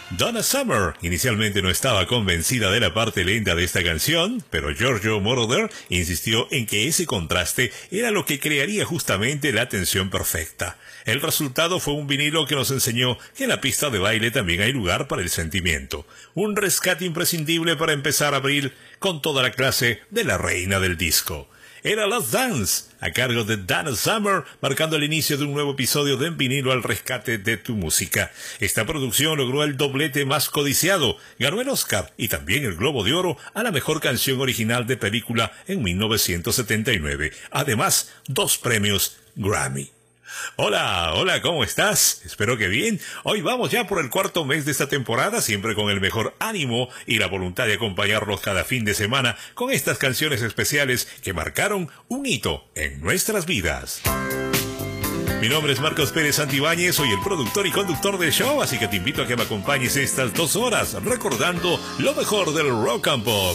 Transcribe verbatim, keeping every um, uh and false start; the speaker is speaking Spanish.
Donna Summer inicialmente no estaba convencida de la parte lenta de esta canción, pero Giorgio Moroder insistió en que ese contraste era lo que crearía justamente la tensión perfecta. El resultado fue un vinilo que nos enseñó que en la pista de baile también hay lugar para el sentimiento. Un rescate imprescindible para empezar abril con toda la clase de la reina del disco. Era Last Dance, a cargo de Donna Summer, marcando el inicio de un nuevo episodio de En Vinilo al rescate de tu música. Esta producción logró el doblete más codiciado, ganó el Oscar y también el Globo de Oro a la mejor canción original de película en mil novecientos setenta y nueve. Además, dos premios Grammy. Hola, hola, ¿cómo estás? Espero que bien. Hoy vamos ya por el cuarto mes de esta temporada, siempre con el mejor ánimo y la voluntad de acompañarlos cada fin de semana con estas canciones especiales que marcaron un hito en nuestras vidas. Mi nombre es Marcos Pérez Santibáñez, soy el productor y conductor del show, así que te invito a que me acompañes estas dos horas recordando lo mejor del rock and pop.